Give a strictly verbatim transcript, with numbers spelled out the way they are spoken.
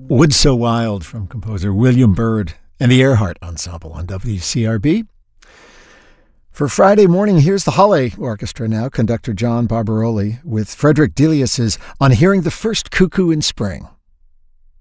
Wood So Wild from composer William Byrd and the Earhart Ensemble on W C R B. For Friday morning, here's the Halle Orchestra now, conductor John Barbaroli, with Frederick Delius's On Hearing the First Cuckoo in Spring.